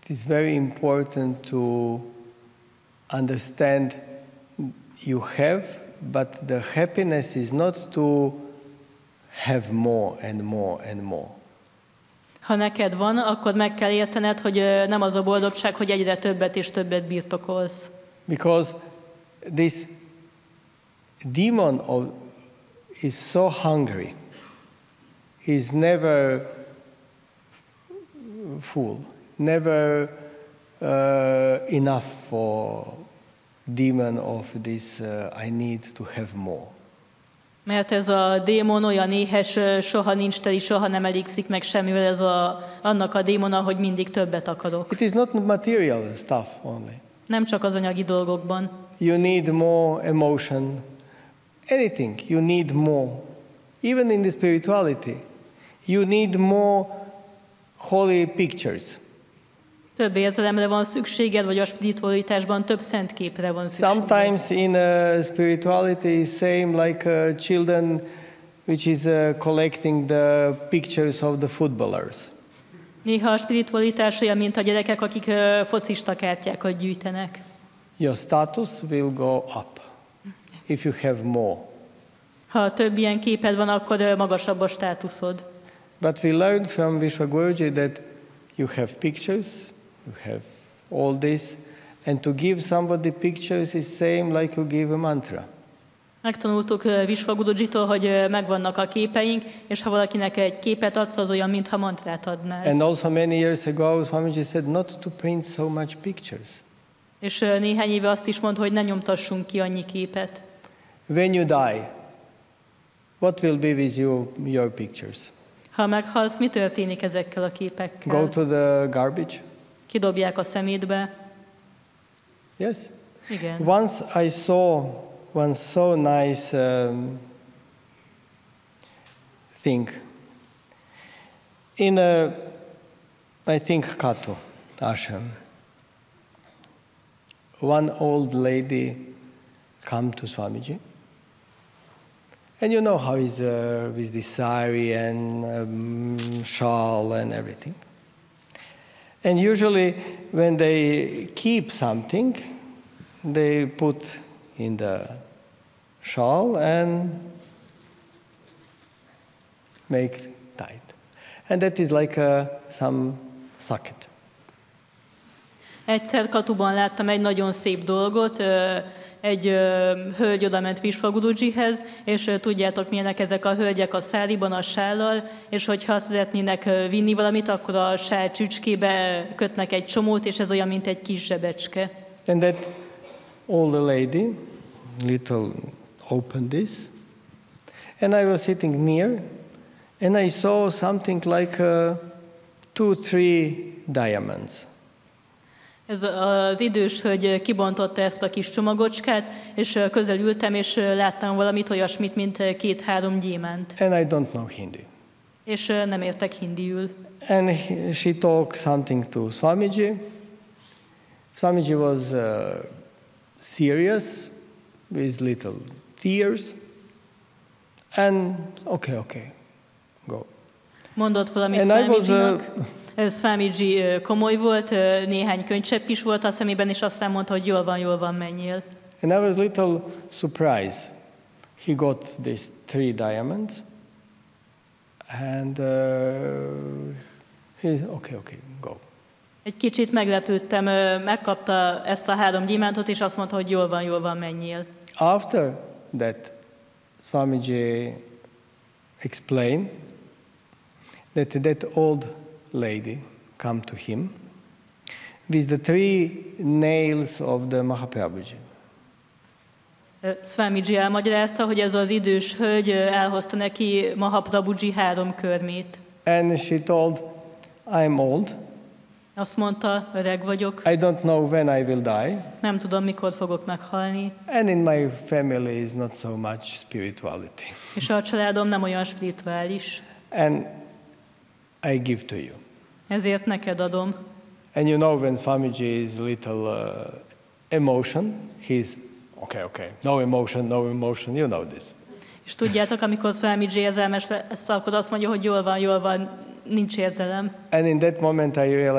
It is very important to understand you have, but the happiness is not to have more and more and more. Ha neked van, akkor meg kell értened, hogy nem az a boldogság, hogy egyre többet és többet birtokolsz. Because this demon is so hungry. He's never full, never enough for demon of this I need to have more. Mert ez a démon olyan éhes, soha nincs teli, soha nem elégszik meg semmivel, ez annak a démona, hogy mindig többet akarok. It is not material stuff only. Nem csak az anyagi dolgokban. You need more emotion. Anything, you need more. Even in the spirituality, you need more holy pictures. Több érzelemre van szükséged, vagy a spiritualitásban több szent képre van szükséged. Sometimes in spirituality, same like children, which is collecting the pictures of the footballers. Néha a spiritualitás olyan, mint a gyerekek, akik focista kártyákat gyűjtenek. Your status will go up if you have more. Ha több ilyen képed van, akkor magasabb a státuszod. But we learned from Vishwaguruji that you have pictures, you have all this, and to give somebody pictures is same like you give a mantra. Megtanultuk Vishwagurujitól, hogy megvannak a képeink, és ha valakinek egy képet adsz, az olyan, mintha mantrát adnál. And also many years ago, Swamiji said not to print so much pictures. És néhány éve azt is mondta, hogy ne nyomtassunk ki annyi képet. When you die, what will be with your pictures? Ha meghalsz, mi történik ezekkel a képekkel? Go to the garbage? Kidobják a szemétbe? Yes. Igen. Once I saw one so nice thing in I think Kato ashram. One old lady come to Swamiji, and you know how is with the sari and shawl and everything. And usually when they keep something, they put in the shawl and make tight. And that is like some socket. Egyszer Katuban láttam egy nagyon szép dolgot, egy hölgy odament Vishwagurujihez, és tudjátok milyenek ezek a hölgyek a száriban, a sállal, és hogyha szeretnének vinni valamit, akkor a sál csücskébe kötnek egy csomót, és ez olyan, mint egy kis zsebecske. And that old lady little opened this, and I was sitting near, and I saw something like 2-3 diamonds. Ez az idős hölgy kibontotta ezt a kis csomagocskát, és közel ültem, és láttam valamit olyasmit, mint 2-3 gyémánt. And I don't know Hindi. És nem értek hindiül. And she talked something to Swamiji. Swamiji was serious, with little tears. And okay, go. Mondott valamit Swamijinak. Swamiji komoly volt, néhány könycsepp is volt a szemében, és aztán mondta, hogy jól van, menjél. And I was little surprised. He got these 3 diamonds, and he okay, go. Egy kicsit meglepődtem, megkapta ezt a 3 gyémántot, és azt mondta, hogy jól van, menjél. After that, Swamiji explained that old lady come to him with the 3 nails of the Mahaprabhuji. Swamiji elmagyarázta, hogy ez az idős hölgy elhozta neki Mahaprabhuji 3 körmét. And she told, I'm old. Azt mondta, öreg vagyok. I don't know when I will die. Nem tudom, mikor fogok meghalni. And in my family is not so much spirituality. És a családom nem olyan spirituális. And I give to you. Ezért neked adom. And you know when Swamiji is little emotion, he's okay, no emotion, you know this. És tudjátok, amikor Swamiji érzelmes lesz, akkor azt mondja, hogy jól van, nincs érzelem. And in that moment I realized